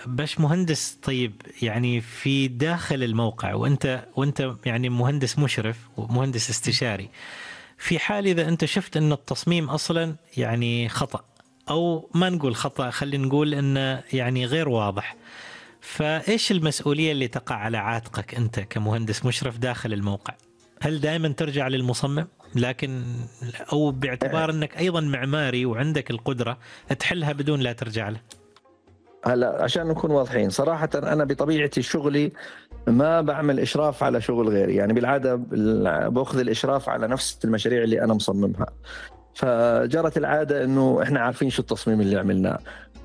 باش مهندس، طيب يعني في داخل الموقع، وانت يعني مهندس مشرف ومهندس استشاري، في حال اذا انت شفت ان التصميم اصلا يعني خطأ، او ما نقول خطأ، خلينا نقول انه يعني غير واضح، فايش المسؤولية اللي تقع على عاتقك انت كمهندس مشرف داخل الموقع؟ هل دائما ترجع للمصمم، لكن او باعتبار انك ايضا معماري وعندك القدرة تحلها بدون لا ترجع له؟ هلا عشان نكون واضحين صراحة، أنا بطبيعتي شغلي ما بعمل إشراف على شغل غيري، يعني بالعادة بأخذ الإشراف على نفس المشاريع اللي أنا مصممها. فجرت العادة إنه إحنا عارفين شو التصميم اللي عملناه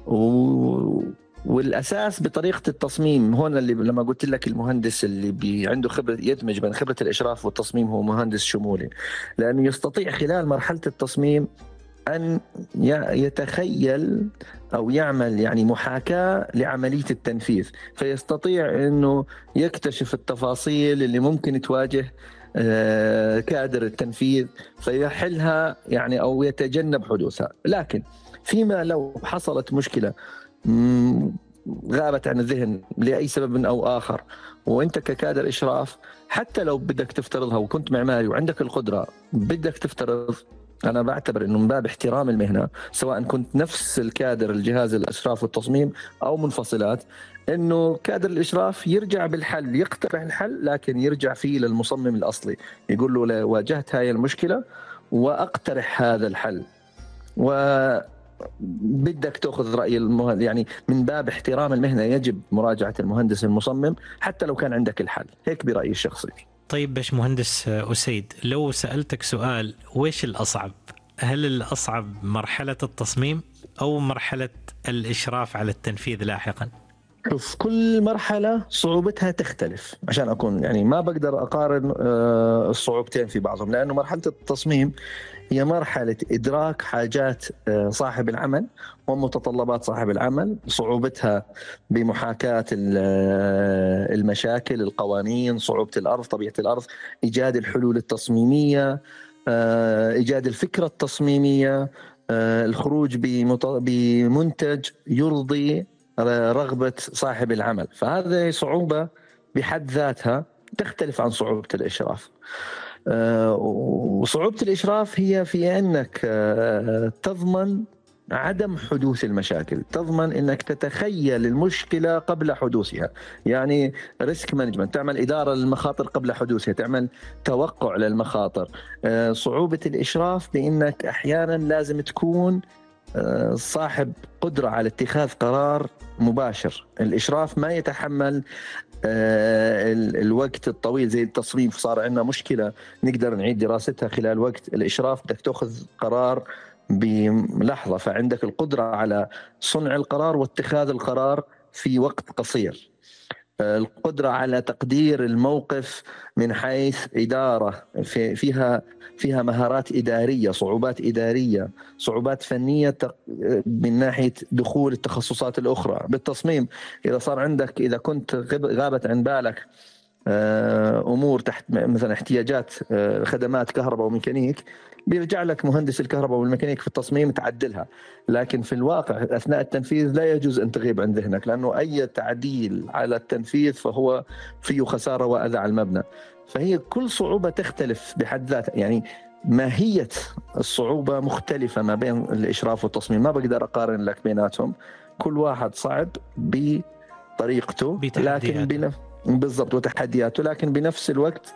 والأساس بطريقة التصميم. هون اللي لما قلت لك المهندس اللي عنده خبرة يدمج بين خبرة الإشراف والتصميم هو مهندس شمولي، لأنه يستطيع خلال مرحلة التصميم أن يتخيل أو يعمل يعني محاكاة لعملية التنفيذ، فيستطيع أنه يكتشف التفاصيل اللي ممكن تواجه كادر التنفيذ فيحلها يعني أو يتجنب حدوثها. لكن فيما لو حصلت مشكلة غابت عن الذهن لأي سبب أو آخر، وأنت ككادر إشراف حتى لو بدك تفترضها وكنت معماري وعندك القدرة بدك تفترض، أنا بعتبر أنه من باب احترام المهنة، سواء كنت نفس الكادر الجهاز الإشراف والتصميم أو منفصلات، أنه كادر الإشراف يرجع بالحل، يقترح الحل لكن يرجع فيه للمصمم الأصلي، يقول له واجهت هاي المشكلة وأقترح هذا الحل، وبدك تأخذ رأي المهندس. يعني من باب احترام المهنة يجب مراجعة المهندس المصمم حتى لو كان عندك الحل، هيك برأيي الشخصي. طيب باش مهندس أسيد، لو سألتك سؤال ويش الأصعب، هل الأصعب مرحلة التصميم أو مرحلة الإشراف على التنفيذ لاحقا؟ شوف، كل مرحلة صعوبتها تختلف، عشان أكون يعني ما بقدر أقارن الصعوبتين في بعضهم، لأنه مرحلة التصميم هي مرحلة إدراك حاجات صاحب العمل ومتطلبات صاحب العمل، صعوبتها بمحاكاة المشاكل، القوانين، صعوبة الأرض، طبيعة الأرض، إيجاد الحلول التصميمية، إيجاد الفكرة التصميمية، الخروج بمنتج يرضي رغبة صاحب العمل. فهذه صعوبة بحد ذاتها تختلف عن صعوبة الإشراف. وصعوبة الإشراف هي في أنك تضمن عدم حدوث المشاكل، تضمن أنك تتخيل المشكلة قبل حدوثها، يعني ريسك مانجمنت، تعمل إدارة للمخاطر قبل حدوثها، تعمل توقع للمخاطر. صعوبة الإشراف بأنك أحيانا لازم تكون صاحب قدرة على اتخاذ قرار مباشر. الإشراف ما يتحمل الوقت الطويل زي التصميم، صار عندنا مشكلة نقدر نعيد دراستها خلال وقت. الإشراف بدك تأخذ قرار بلحظة، فعندك القدرة على صنع القرار واتخاذ القرار في وقت قصير، القدرة على تقدير الموقف من حيث إدارة فيها مهارات إدارية، صعوبات إدارية، صعوبات فنية من ناحية دخول التخصصات الأخرى بالتصميم. إذا صار عندك، إذا كنت غابت عن بالك أمور تحت مثلا احتياجات خدمات كهرباء وميكانيك، بيرجع لك مهندس الكهرباء والميكانيك في التصميم تعدلها، لكن في الواقع أثناء التنفيذ لا يجوز أن تغيب عن ذهنك، لأنه أي تعديل على التنفيذ فهو فيه خسارة وأذى على المبنى. فهي كل صعوبة تختلف بحد ذاتها، يعني ماهية الصعوبة مختلفة ما بين الإشراف والتصميم، ما بقدر أقارن لك بيناتهم، كل واحد صعب بطريقته لكن بالضبط وتحدياته، لكن بنفس الوقت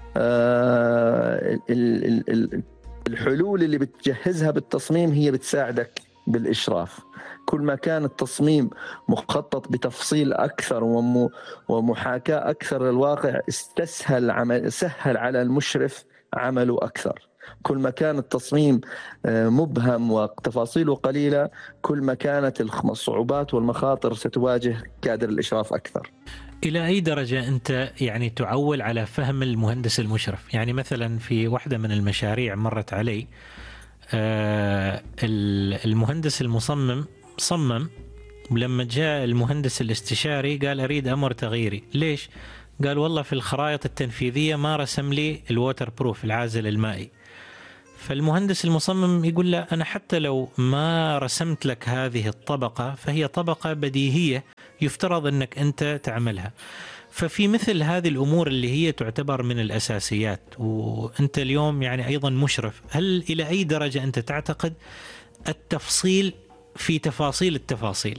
الحلول اللي بتجهزها بالتصميم هي بتساعدك بالإشراف. كل ما كان التصميم مخطط بتفصيل أكثر ومحاكاة أكثر للواقع سهل على المشرف عمله أكثر. كل ما كان التصميم مبهم وتفاصيله قليلة، كل ما كانت الصعوبات والمخاطر ستواجه كادر الإشراف أكثر. إلى أي درجة أنت يعني تعول على فهم المهندس المشرف؟ يعني مثلا في واحدة من المشاريع مرت علي، المهندس المصمم صمم، ولما جاء المهندس الاستشاري قال أريد أمر تغييري. ليش؟ قال والله في الخرائط التنفيذية ما رسم لي الووتر بروف، العازل المائي. فالمهندس المصمم يقول لا، أنا حتى لو ما رسمت لك هذه الطبقة فهي طبقة بديهية يفترض أنك أنت تعملها. ففي مثل هذه الأمور اللي هي تعتبر من الأساسيات، وأنت اليوم يعني أيضا مشرف، هل إلى أي درجة أنت تعتقد التفصيل في تفاصيل التفاصيل؟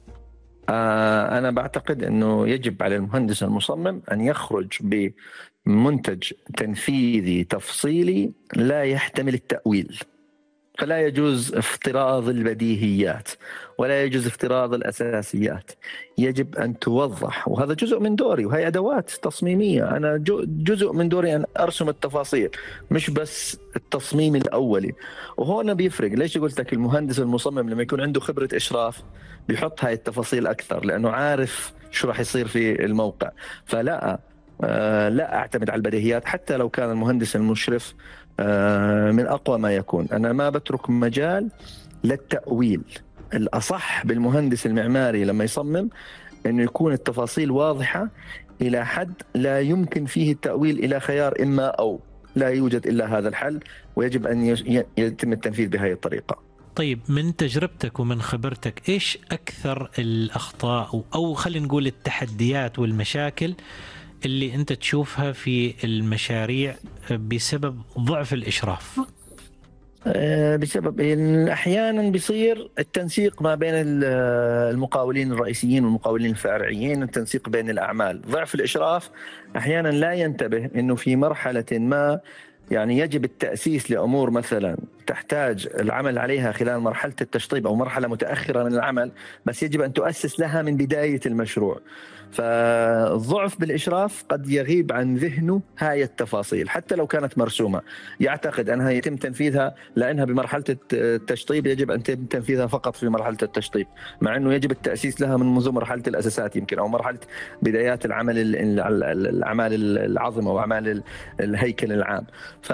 أنا بعتقد أنه يجب على المهندس المصمم أن يخرج بمنتج تنفيذي تفصيلي لا يحتمل التأويل. فلا يجوز افتراض البديهيات ولا يجوز افتراض الأساسيات، يجب أن توضح، وهذا جزء من دوري، وهي أدوات تصميمية. أنا جزء من دوري أن أرسم التفاصيل مش بس التصميم الأولي. وهنا بيفرق. ليش قلت لك المهندس المصمم لما يكون عنده خبرة إشراف بيحط هاي التفاصيل أكثر، لأنه عارف شو راح يصير في الموقع. فلا لا أعتمد على البديهيات حتى لو كان المهندس المشرف من أقوى ما يكون. أنا ما بترك مجال للتأويل. الأصح بالمهندس المعماري لما يصمم أنه يكون التفاصيل واضحة إلى حد لا يمكن فيه التأويل إلى خيار إما أو، لا يوجد إلا هذا الحل، ويجب أن يتم التنفيذ بهذه الطريقة. طيب، من تجربتك ومن خبرتك، إيش أكثر الأخطاء أو خلينا نقول التحديات والمشاكل اللي أنت تشوفها في المشاريع بسبب ضعف الإشراف؟ بسبب أحيانا بيصير التنسيق ما بين المقاولين الرئيسيين والمقاولين الفرعيين، التنسيق بين الأعمال. ضعف الإشراف أحيانا لا ينتبه أنه في مرحلة ما يعني يجب التأسيس لأمور مثلا تحتاج العمل عليها خلال مرحلة التشطيب أو مرحلة متأخرة من العمل، بس يجب أن تؤسس لها من بداية المشروع. فالضعف بالإشراف قد يغيب عن ذهنه هاي التفاصيل حتى لو كانت مرسومة، يعتقد أنها يتم تنفيذها لأنها بمرحلة التشطيب يجب أن يتم تنفيذها فقط في مرحلة التشطيب، مع أنه يجب التأسيس لها من منذ مرحلة الأساسات يمكن، أو مرحلة بدايات العمل، الأعمال العظمة وأعمال الهيكل العام.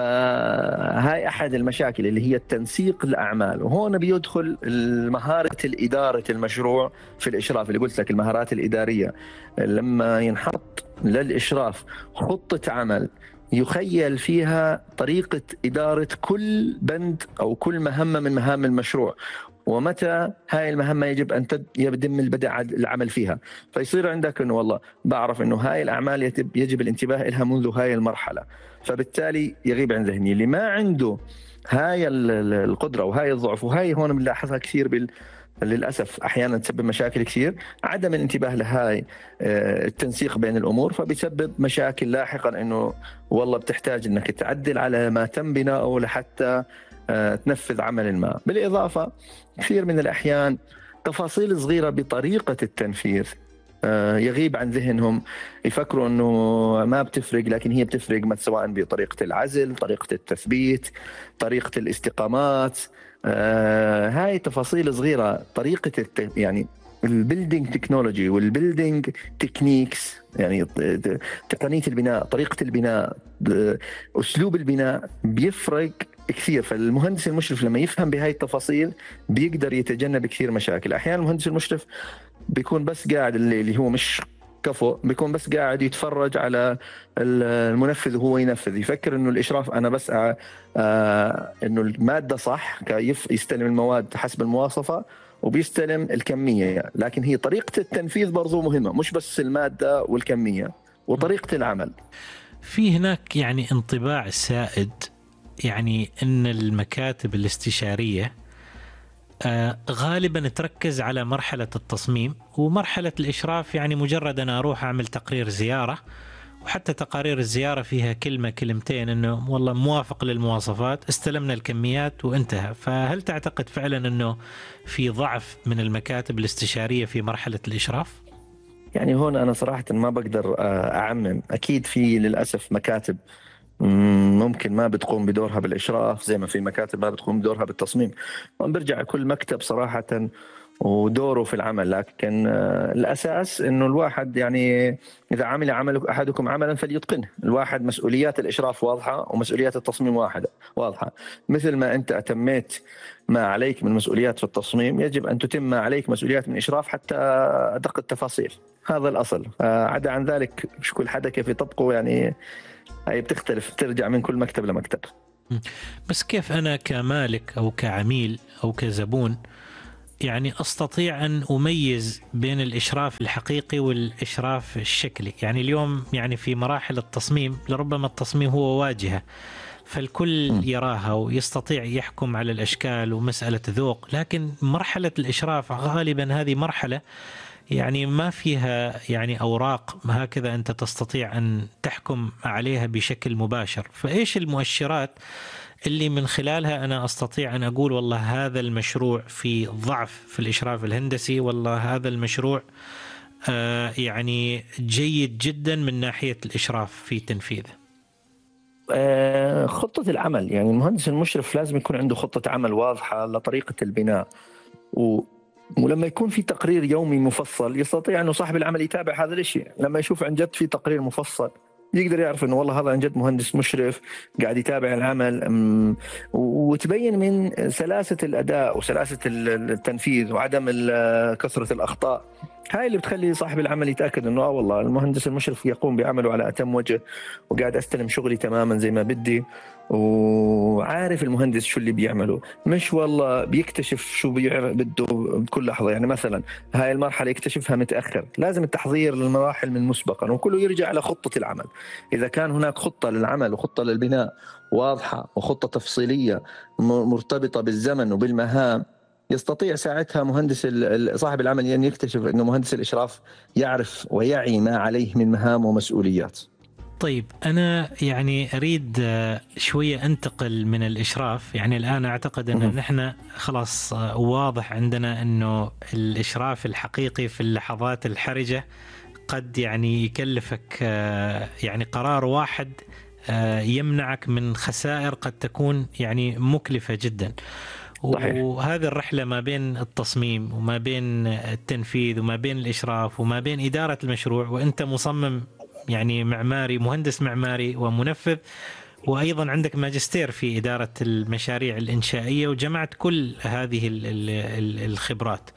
فهاي أحد المشاكل اللي هي التنسيق الأعمال. وهون بيدخل مهارة الإدارة المشروع في الإشراف، اللي قلت لك المهارات الإدارية. لما ينحط للإشراف خطة عمل يخيل فيها طريقة إدارة كل بند أو كل مهمة من مهام المشروع، ومتى هاي المهمة يجب أن يتم البدء العمل فيها. فيصير عندك أنه والله بعرف أنه هاي الأعمال يجب الانتباه لها منذ هاي المرحلة، فبالتالي يغيب عن ذهني. اللي ما عنده هاي القدرة وهاي الضعف، وهاي هون بنلاحظها كثير للأسف أحيانا تسبب مشاكل كثير، عدم الانتباه لهاي التنسيق بين الأمور، فبيسبب مشاكل لاحقا أنه والله بتحتاج أنك تعدل على ما تم بناؤه لحتى تنفذ عمل ما. بالإضافة كثير من الأحيان تفاصيل صغيرة بطريقة التنفيذ يغيب عن ذهنهم، يفكروا أنه ما بتفرق، لكن هي بتفرق، سواء بطريقة العزل، طريقة التثبيت، طريقة الاستقامات. هاي تفاصيل صغيرة. طريقة يعني البيلدينج تكنولوجي والبيلدينج تكنيكس، يعني تقنية البناء، طريقة البناء، أسلوب البناء بيفرق كثير. فالمهندس المشرف لما يفهم بهاي التفاصيل بيقدر يتجنب كثير مشاكل. أحيانا المهندس المشرف بيكون بس قاعد، اللي هو مش كفو، بيكون بس قاعد يتفرج على المنفذ وهو ينفذ، يفكر انه الاشراف انا بس انه الماده صح، يستلم المواد حسب المواصفه وبيستلم الكميه، لكن هي طريقه التنفيذ برضو مهمه، مش بس الماده والكميه، وطريقه العمل. في هناك يعني انطباع سائد، يعني ان المكاتب الاستشاريه غالبا تركز على مرحلة التصميم، ومرحلة الإشراف يعني مجرد أنا أروح أعمل تقرير زيارة، وحتى تقارير الزيارة فيها كلمة كلمتين أنه والله موافق للمواصفات، استلمنا الكميات وانتهى. فهل تعتقد فعلا أنه في ضعف من المكاتب الاستشارية في مرحلة الإشراف؟ يعني هون أنا صراحة ما بقدر أعمم. أكيد في للأسف مكاتب ممكن ما بتقوم بدورها بالإشراف زي ما في مكاتب ما بتقوم بدورها بالتصميم. برجع كل مكتب صراحة ودوره في العمل، لكن الأساس إنه الواحد يعني إذا عمل أحدكم عملا فليتقنه. الواحد مسؤوليات الإشراف واضحة ومسؤوليات التصميم واضحة. مثل ما أنت أتميت ما عليك من مسؤوليات في التصميم، يجب أن تتم ما عليك مسؤوليات من إشراف حتى أدق التفاصيل. هذا الأصل. عدا عن ذلك مش كل حدا كيف يطبقه، يعني هي بتختلف، ترجع من كل مكتب لمكتب. بس كيف أنا كمالك أو كعميل أو كزبون يعني أستطيع أن أميز بين الإشراف الحقيقي والإشراف الشكلي. يعني اليوم يعني في مراحل التصميم لربما التصميم هو واجهة فالكل يراها ويستطيع يحكم على الأشكال ومسألة ذوق، لكن مرحلة الإشراف غالبا هذه مرحلة يعني ما فيها يعني أوراق هكذا أنت تستطيع أن تحكم عليها بشكل مباشر. فإيش المؤشرات اللي من خلالها أنا أستطيع أن أقول والله هذا المشروع في ضعف في الإشراف الهندسي، والله هذا المشروع يعني جيد جدا من ناحية الإشراف في تنفيذه؟ خطة العمل، يعني المهندس المشرف لازم يكون عنده خطة عمل واضحة لطريقة البناء، ولما يكون في تقرير يومي مفصل يستطيع أنه صاحب العمل يتابع هذا الشيء. لما يشوف عن جد في تقرير مفصل يقدر يعرف أنه والله هذا عن جد مهندس مشرف قاعد يتابع العمل، وتبين من سلاسة الأداء وسلاسة التنفيذ وعدم كثرة الأخطاء. هاي اللي بتخلي صاحب العمل يتأكد أنه والله المهندس المشرف يقوم بعمله على أتم وجه، وقاعد أستلم شغلي تماما زي ما بدي، وعارف المهندس شو اللي بيعمله، مش والله بيكتشف شو بده بكل لحظة. يعني مثلا هاي المرحلة يكتشفها متأخر، لازم التحضير للمراحل من مسبقا، وكله يرجع على خطة العمل. إذا كان هناك خطة للعمل وخطة للبناء واضحة وخطة تفصيلية مرتبطة بالزمن وبالمهام، يستطيع ساعتها مهندس صاحب العمل أن يكتشف أنه مهندس الإشراف يعرف ويعي ما عليه من مهام ومسؤوليات. طيب أنا يعني أريد شوية أنتقل من الإشراف. يعني الآن أعتقد أن نحن خلاص واضح عندنا أنه الإشراف الحقيقي في اللحظات الحرجة قد يعني يكلفك يعني قرار واحد يمنعك من خسائر قد تكون يعني مكلفة جدا. صحيح. وهذه الرحلة ما بين التصميم وما بين التنفيذ وما بين الإشراف وما بين إدارة المشروع، وأنت مصمم يعني معماري، مهندس معماري ومنفذ، وأيضا عندك ماجستير في إدارة المشاريع الإنشائية، وجمعت كل هذه الخبرات.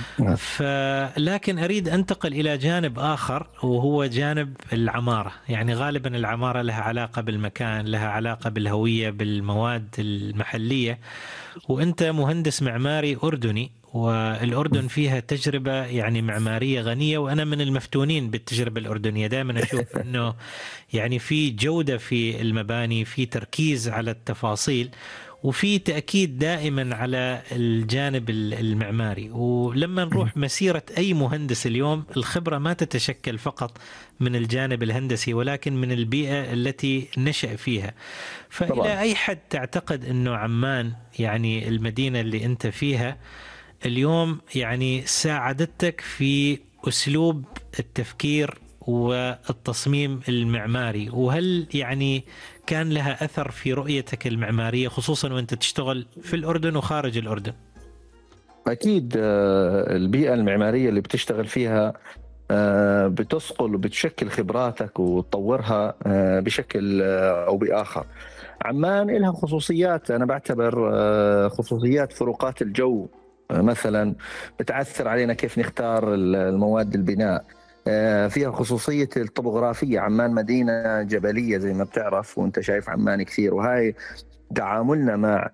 لكن أريد أنتقل إلى جانب آخر وهو جانب العمارة. يعني غالبا العمارة لها علاقة بالمكان، لها علاقة بالهوية، بالمواد المحلية، وأنت مهندس معماري أردني، والأردن فيها تجربة يعني معمارية غنية، وأنا من المفتونين بالتجربة الأردنية. دائما أشوف أنه يعني في جودة في المباني، في تركيز على التفاصيل، وفي تأكيد دائما على الجانب المعماري. ولما نروح مسيرة أي مهندس اليوم، الخبرة ما تتشكل فقط من الجانب الهندسي ولكن من البيئة التي نشأ فيها. فإلى طبعا. أي حد تعتقد أنه عمان يعني المدينة اللي أنت فيها اليوم يعني ساعدتك في أسلوب التفكير والتصميم المعماري، وهل يعني كان لها أثر في رؤيتك المعمارية خصوصا وأنت تشتغل في الأردن وخارج الأردن؟ أكيد البيئة المعمارية اللي بتشتغل فيها بتثقل وبتشكل خبراتك وتطورها بشكل أو بآخر. عمان لها خصوصيات، أنا بعتبر خصوصيات فروقات الجو مثلا بتأثر علينا كيف نختار المواد البناء. فيها خصوصية الطبوغرافية، عمان مدينة جبلية زي ما بتعرف وانت شايف عمان كثير، وهاي تعاملنا مع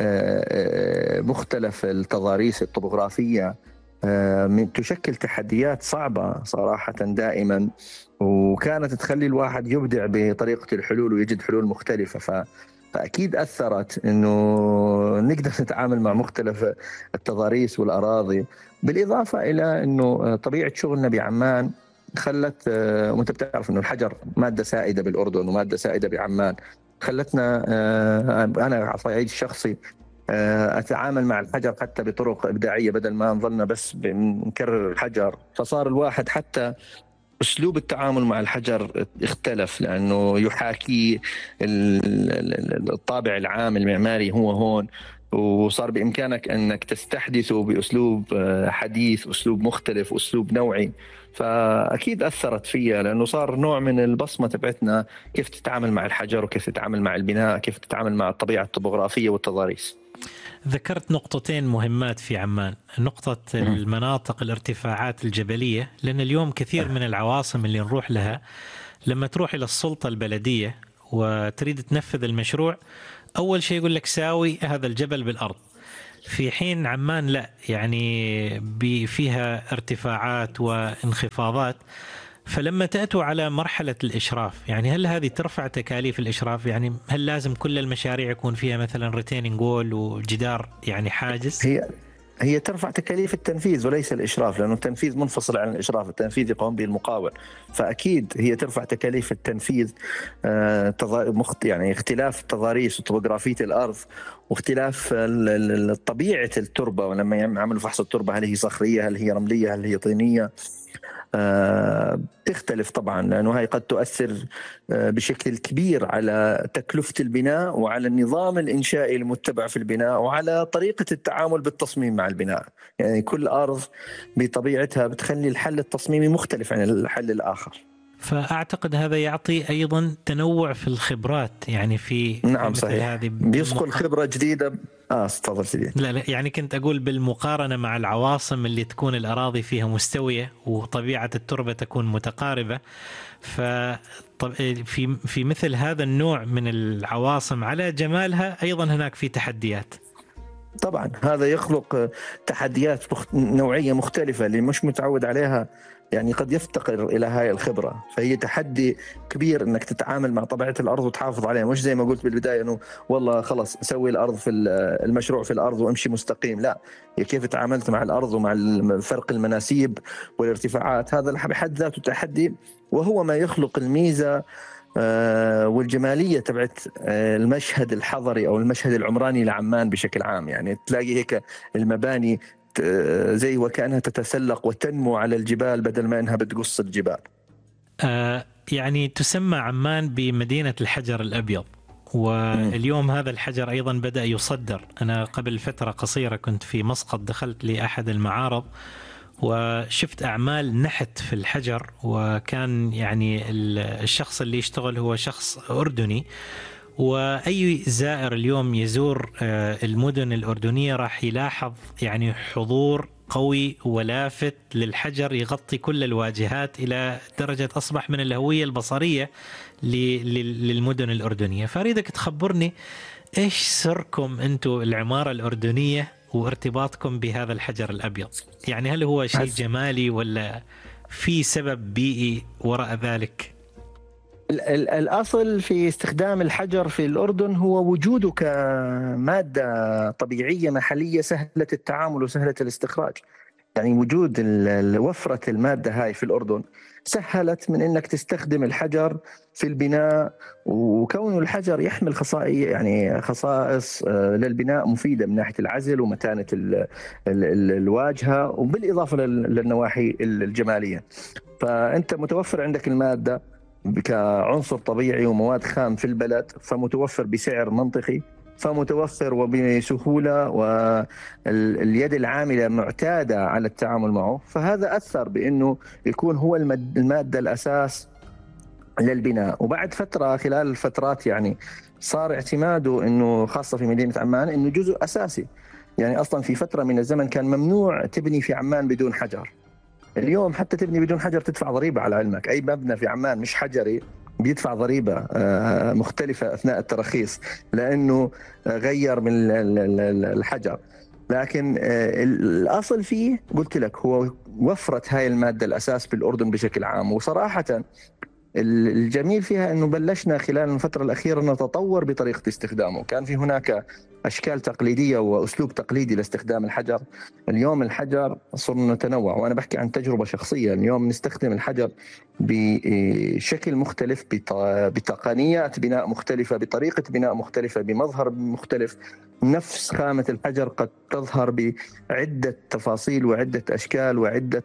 مختلف التضاريس الطبوغرافية تشكل تحديات صعبة صراحة دائما، وكانت تخلي الواحد يبدع بطريقة الحلول ويجد حلول مختلفة. فأكيد أثرت أنه نقدر نتعامل مع مختلف التضاريس والأراضي، بالإضافة إلى أنه طبيعة شغلنا بعمان خلت، وانت بتعرف أنه الحجر مادة سائدة بالأردن ومادة سائدة بعمان، خلتنا أنا على الصعيد الشخصي أتعامل مع الحجر حتى بطرق إبداعية، بدل ما نظلنا بس بنكرر الحجر. فصار الواحد حتى أسلوب التعامل مع الحجر اختلف، لأنه يحاكي الطابع العام المعماري هو هون، وصار بإمكانك أنك تستحدثه بأسلوب حديث، أسلوب مختلف، أسلوب نوعي. فأكيد أثرت فيها، لأنه صار نوع من البصمة تبعتنا كيف تتعامل مع الحجر وكيف تتعامل مع البناء، كيف تتعامل مع الطبيعة الطبوغرافية والتضاريس. ذكرت نقطتين مهمات في عمان، نقطة المناطق الارتفاعات الجبلية، لأن اليوم كثير من العواصم اللي نروح لها لما تروح إلى السلطة البلدية وتريد تنفذ المشروع، أول شيء يقول لك ساوي هذا الجبل بالأرض. في حين عمان لا، يعني فيها ارتفاعات وانخفاضات. فلما تأتوا على مرحلة الإشراف، يعني هل هذه ترفع تكاليف الإشراف؟ يعني هل لازم كل المشاريع يكون فيها مثلا ريتيننج وول وجدار يعني حاجز؟ هي ترفع تكاليف التنفيذ وليس الإشراف، لأنه التنفيذ منفصل عن الإشراف، التنفيذ يقوم به المقاول. فأكيد هي ترفع تكاليف التنفيذ، يعني اختلاف تضاريس وطبوغرافية الأرض، واختلاف طبيعة التربة. ولما يعملوا فحص التربة، هل هي صخرية، هل هي رملية، هل هي طينية، تختلف طبعا، لأنه هاي قد تؤثر بشكل كبير على تكلفة البناء وعلى النظام الإنشائي المتبع في البناء وعلى طريقة التعامل بالتصميم مع البناء. يعني كل أرض بطبيعتها بتخلي الحل التصميمي مختلف عن الحل الآخر. فأعتقد هذا يعطي أيضا تنوع في الخبرات، يعني في نعم مثل صحيح، هذه بيصقل خبرة جديدة. تفضل سيدي. لا يعني كنت أقول بالمقارنة مع العواصم اللي تكون الأراضي فيها مستوية وطبيعة التربة تكون متقاربة، في مثل هذا النوع من العواصم على جمالها أيضا هناك في تحديات. طبعا هذا يخلق تحديات نوعية مختلفة اللي مش متعود عليها، يعني قد يفتقر إلى هاي الخبرة. فهي تحدي كبير إنك تتعامل مع طبيعة الأرض وتحافظ عليها، مش زي ما قلت بالبداية إنه والله خلص سوي الأرض في المشروع في الأرض وامشي مستقيم. لا، هي كيف تعاملت مع الأرض ومع فرق المناسيب والارتفاعات، هذا بحد ذاته تحدي، وهو ما يخلق الميزة والجمالية تبعت المشهد الحضري أو المشهد العمراني لعمان بشكل عام. يعني تلاقي هيك المباني زي وكأنها تتسلق وتنمو على الجبال بدل ما أنها بتقص الجبال. يعني تسمى عمان بمدينة الحجر الأبيض، واليوم هذا الحجر أيضا بدأ يصدر. أنا قبل فترة قصيرة كنت في مسقط، دخلت لأحد المعارض وشفت أعمال نحت في الحجر، وكان يعني الشخص اللي يشتغل هو شخص أردني. وأي زائر اليوم يزور المدن الأردنية راح يلاحظ يعني حضور قوي ولافت للحجر يغطي كل الواجهات، إلى درجة أصبح من الهوية البصرية للمدن الأردنية. فأريدك تخبرني إيش سركم أنتم العمارة الأردنية وارتباطكم بهذا الحجر الأبيض؟ يعني هل هو شيء جمالي ولا في سبب بيئي وراء ذلك؟ الأصل في استخدام الحجر في الأردن هو وجوده كمادة طبيعية محلية سهلة التعامل وسهلة الاستخراج. يعني وجود وفرة المادة هاي في الأردن سهلت من أنك تستخدم الحجر في البناء، وكون الحجر يحمل خصائص للبناء مفيدة من ناحية العزل ومتانة الواجهة، وبالإضافة للنواحي الجمالية. فأنت متوفر عندك المادة كعنصر طبيعي ومواد خام في البلد، فمتوفر بسعر منطقي، فمتوفر وبسهولة، واليد العاملة معتادة على التعامل معه. فهذا أثر بأنه يكون هو المادة الأساس للبناء. وبعد فترة، خلال الفترات يعني صار اعتماده أنه خاصة في مدينة عمان أنه جزء أساسي. يعني أصلا في فترة من الزمن كان ممنوع تبني في عمان بدون حجر. اليوم حتى تبني بدون حجر تدفع ضريبة على علمك. أي مبنى في عمان مش حجري بيدفع ضريبة مختلفة أثناء الترخيص، لأنه غير من الحجر. لكن الأصل فيه قلت لك هو وفرت هاي المادة الأساس بالأردن بشكل عام. وصراحة الجميل فيها أنه بلشنا خلال الفترة الأخيرة نتطور بطريقة استخدامه. كان في هناك أشكال تقليدية وأسلوب تقليدي لاستخدام الحجر. اليوم الحجر صرنا نتنوع، وأنا بحكي عن تجربة شخصية. اليوم نستخدم الحجر بشكل مختلف، بتقنيات بناء مختلفة، بطريقة بناء مختلفة، بمظهر مختلف. نفس خامة الحجر قد تظهر بعدة تفاصيل وعدة أشكال وعدة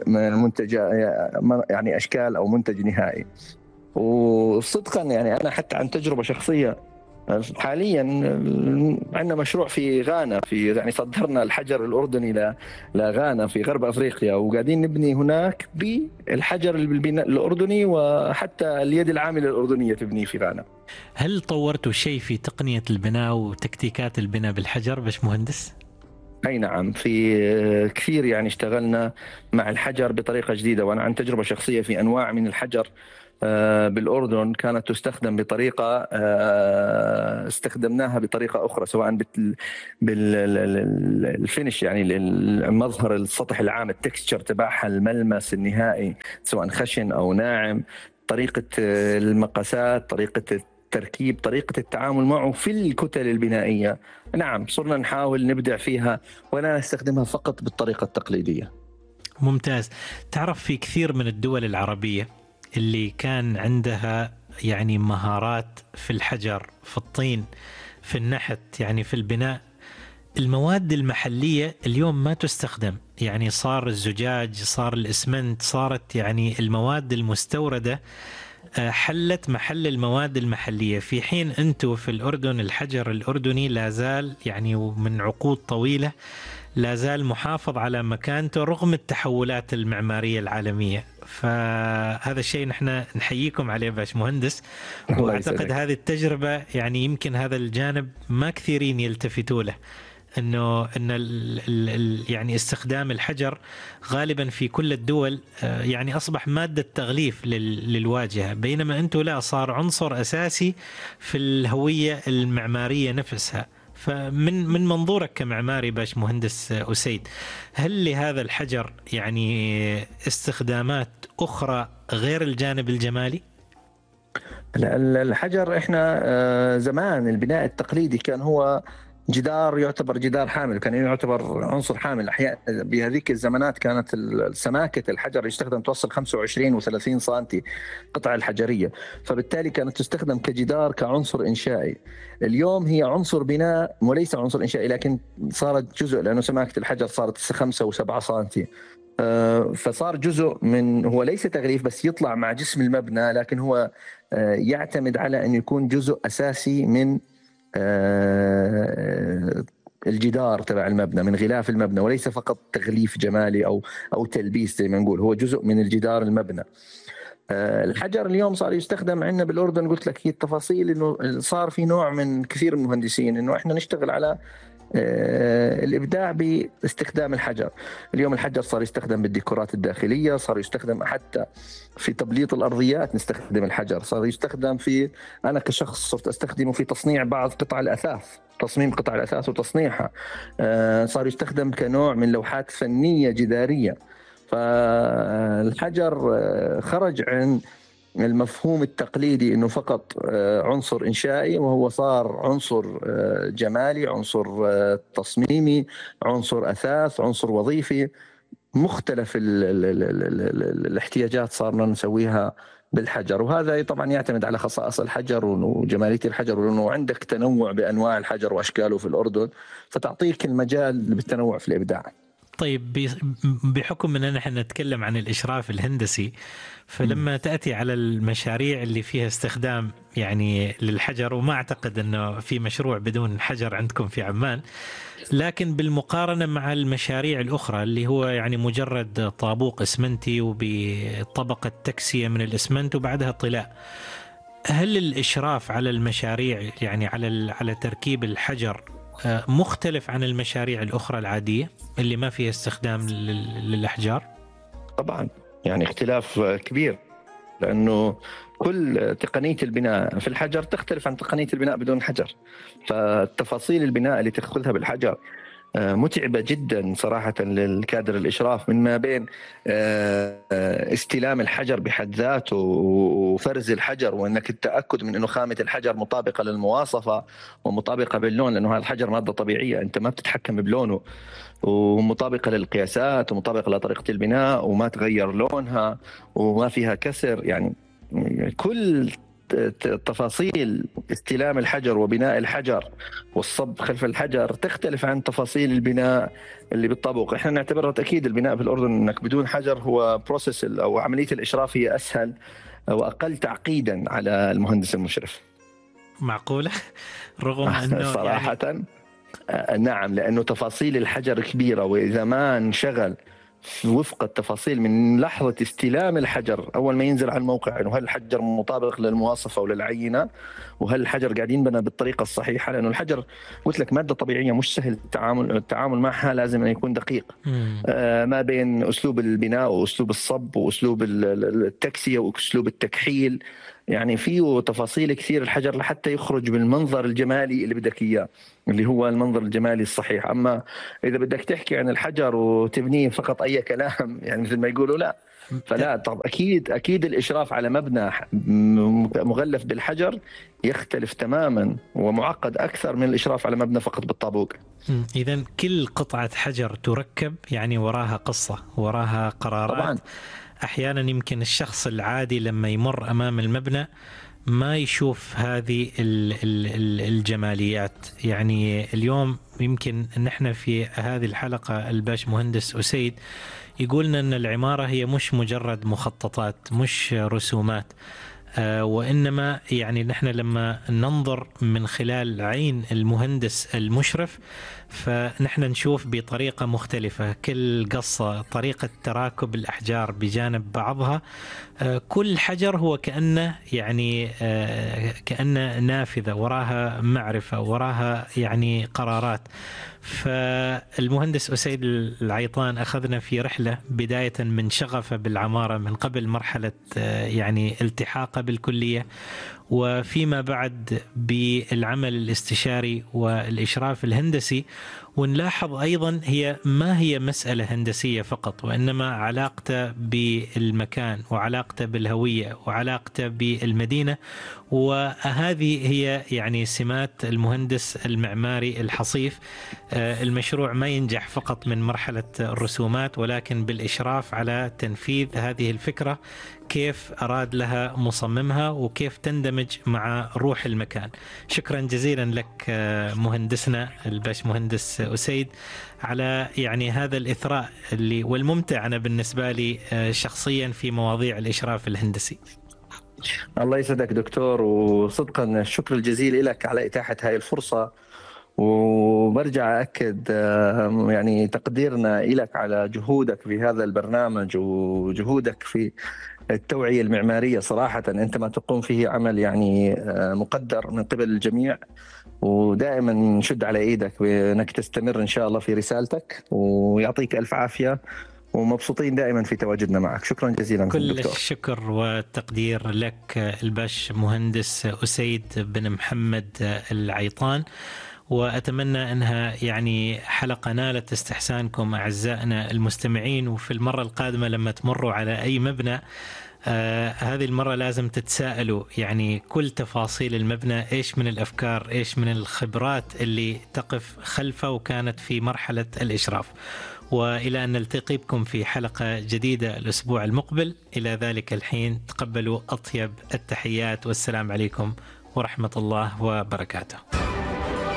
يعني أشكال أو منتج نهائي. وصدقا يعني أنا حتى عن تجربة شخصية، حاليا عندنا مشروع في غانا، يعني صدرنا الحجر الأردني لغانا في غرب أفريقيا، وقاعدين نبني هناك بالحجر الأردني، وحتى اليد العاملة الأردنية تبني في غانا. هل طورتوا شيء في تقنية البناء وتكتيكات البناء بالحجر باش مهندس؟ أي نعم، في كثير يعني اشتغلنا مع الحجر بطريقة جديدة، وأنا عن تجربة شخصية في أنواع من الحجر بالأردن كانت تستخدم بطريقة استخدمناها بطريقة أخرى، سواء بالفينش يعني المظهر السطح العام، التكستشر تبعها، الملمس النهائي سواء خشن أو ناعم، طريقة المقاسات، طريقة التركيب، طريقة التعامل معه في الكتل البنائية. نعم، صرنا نحاول نبدع فيها ولا نستخدمها فقط بالطريقة التقليدية. ممتاز. تعرف في كثير من الدول العربية اللي كان عندها يعني مهارات في الحجر، في الطين، في النحت، يعني في البناء، المواد المحلية اليوم ما تستخدم. يعني صار الزجاج، صار الإسمنت، صارت يعني المواد المستوردة حلت محل المواد المحلية، في حين أنتم في الأردن الحجر الأردني لا زال يعني من عقود طويلة لا زال محافظ على مكانته رغم التحولات المعمارية العالمية. فهذا الشيء نحن نحييكم عليه باش مهندس. الله وأعتقد يسعدك. هذه التجربة يعني يمكن هذا الجانب ما كثيرين يلتفتوا له، انه يعني استخدام الحجر غالبا في كل الدول يعني اصبح ماده تغليف للواجهه، بينما انتم لا، صار عنصر اساسي في الهويه المعماريه نفسها. فمن منظورك كمعماري باش مهندس أسيد، هل لهذا الحجر يعني استخدامات أخرى غير الجانب الجمالي؟ الحجر احنا زمان البناء التقليدي كان هو جدار، يعتبر جدار حامل، كان يعتبر عنصر حامل. احيانا بهذيك الزمانات كانت سماكه الحجر يستخدم توصل 25 و30 سنتي قطعه الحجريه، فبالتالي كانت تستخدم كجدار كعنصر انشائي. اليوم هي عنصر بناء وليس عنصر انشائي، لكن صارت جزء لانه سماكه الحجر صارت 5 و7 سنتي، فصار جزء من، هو ليس تغليف بس يطلع مع جسم المبنى، لكن هو يعتمد على أن يكون جزء أساسي من الجدار تبع المبنى، من غلاف المبنى، وليس فقط تغليف جمالي أو تلبيس زي ما نقول، هو جزء من الجدار المبنى. الحجر اليوم صار يستخدم عندنا بالأردن، قلت لك هي التفاصيل، إنه صار في نوع من كثير من المهندسين إنه إحنا نشتغل على الإبداع باستخدام الحجر. اليوم الحجر صار يستخدم بالديكورات الداخلية، صار يستخدم حتى في تبليط الأرضيات، نستخدم الحجر، صار يستخدم في، أنا كشخص صرت أستخدمه في تصنيع بعض قطع الأثاث، تصميم قطع الأثاث وتصنيعها، صار يستخدم كنوع من لوحات فنية جدارية. فالحجر خرج عن المفهوم التقليدي انه فقط عنصر انشائي، وهو صار عنصر جمالي، عنصر تصميمي، عنصر اثاث، عنصر وظيفي. مختلف الاحتياجات صارنا نسويها بالحجر، وهذا طبعا يعتمد على خصائص الحجر وجمالية الحجر، وانه عندك تنوع بانواع الحجر واشكاله في الاردن، فتعطيك المجال بالتنوع في الابداع. طيب، بحكم أننا نحن نتكلم عن الإشراف الهندسي، فلما تأتي على المشاريع اللي فيها استخدام يعني للحجر، وما أعتقد أنه في مشروع بدون حجر عندكم في عمان، لكن بالمقارنة مع المشاريع الأخرى اللي هو يعني مجرد طابوق إسمنتي وبطبقة تكسية من الإسمنت وبعدها طلاء، هل الإشراف على المشاريع يعني على تركيب الحجر مختلف عن المشاريع الأخرى العادية اللي ما فيها استخدام للأحجار؟ طبعا يعني اختلاف كبير، لأنه كل تقنية البناء في الحجر تختلف عن تقنية البناء بدون حجر. فالتفاصيل البناء اللي تأخذها بالحجر متعبة جدا صراحة للكادر الإشراف، من ما بين استلام الحجر بحد ذاته وفرز الحجر، وأنك التأكد من أنه خامة الحجر مطابقة للمواصفة ومطابقة باللون، لأنه هذا الحجر مادة طبيعية أنت ما بتتحكم بلونه، ومطابقة للقياسات ومطابقة لطريقة البناء وما تغير لونها وما فيها كسر. يعني كل تفاصيل استلام الحجر وبناء الحجر والصب خلف الحجر تختلف عن تفاصيل البناء اللي بالطابوق. احنا نعتبر اكيد البناء في الاردن انك بدون حجر هو بروسيس او عمليه الاشراف هي اسهل واقل تعقيدا على المهندس المشرف. معقولة؟ رغم أنه صراحه يعني نعم، لانه تفاصيل الحجر كبيره، واذا ما انشغل وفق التفاصيل من لحظة استلام الحجر أول ما ينزل على الموقع، إنه هل الحجر مطابق للمواصفة وللعينة، وهل الحجر قاعد ينبنى بالطريقة الصحيحة، لأنه الحجر قلت لك مادة طبيعية مش سهل التعامل معها، لازم أن يكون دقيق ما بين أسلوب البناء وأسلوب الصب وأسلوب التكسية وأسلوب التكحيل. يعني فيه تفاصيل كثير الحجر لحتى يخرج بالمنظر الجمالي اللي بدك إياه، اللي هو المنظر الجمالي الصحيح. أما إذا بدك تحكي عن الحجر وتبنيه فقط أي كلام يعني مثل ما يقولوا لا، فلا. طب أكيد الإشراف على مبنى مغلف بالحجر يختلف تماما ومعقد أكثر من الإشراف على مبنى فقط بالطابوق. إذن كل قطعة حجر تركب يعني وراها قصة، وراها قرارات. طبعا أحيانا يمكن الشخص العادي لما يمر أمام المبنى ما يشوف هذه الجماليات. يعني اليوم يمكن نحن في هذه الحلقة الباش مهندس أسيد يقولنا أن العمارة هي مش مجرد مخططات، مش رسومات، وإنما يعني نحن لما ننظر من خلال عين المهندس المشرف فنحن نشوف بطريقة مختلفة كل قصة، طريقة تراكب الأحجار بجانب بعضها. كل حجر هو كأنه يعني كأنه نافذة وراها معرفة، وراها يعني قرارات. فالمهندس أسيد العيطان أخذنا في رحلة بداية من شغفه بالعمارة من قبل مرحلة يعني التحاقه بالكلية، وفيما بعد بالعمل الاستشاري والإشراف الهندسي. ونلاحظ أيضا هي ما هي مسألة هندسية فقط، وإنما علاقته بالمكان وعلاقته بالهوية وعلاقته بالمدينة. وهذه هي يعني سمات المهندس المعماري الحصيف. المشروع ما ينجح فقط من مرحلة الرسومات، ولكن بالإشراف على تنفيذ هذه الفكرة، كيف أراد لها مصممها وكيف تندمج مع روح المكان. شكرا جزيلا لك مهندسنا الباش مهندس أسيد على يعني هذا الإثراء اللي والممتع أنا بالنسبة لي شخصيا في مواضيع الإشراف الهندسي. الله يسعدك دكتور، وصدقا الشكر الجزيل لك على إتاحة هاي الفرصة. وبرجع أكد يعني تقديرنا لك على جهودك في هذا البرنامج وجهودك في التوعية المعمارية. صراحة أنت ما تقوم فيه عمل يعني مقدر من قبل الجميع، ودائما نشد على إيدك بأنك تستمر إن شاء الله في رسالتك، ويعطيك ألف عافية، ومبسوطين دائما في تواجدنا معك. شكرا جزيلا كل دكتور. الشكر والتقدير لك الباش مهندس أسيد بن محمد العيطان. وأتمنى أنها يعني حلقة نالت استحسانكم أعزائنا المستمعين. وفي المرة القادمة لما تمروا على أي مبنى هذه المرة لازم تتساءلوا يعني كل تفاصيل المبنى، إيش من الأفكار، إيش من الخبرات اللي تقف خلفه وكانت في مرحلة الإشراف. وإلى أن نلتقي بكم في حلقة جديدة الأسبوع المقبل، إلى ذلك الحين تقبلوا أطيب التحيات، والسلام عليكم ورحمة الله وبركاته.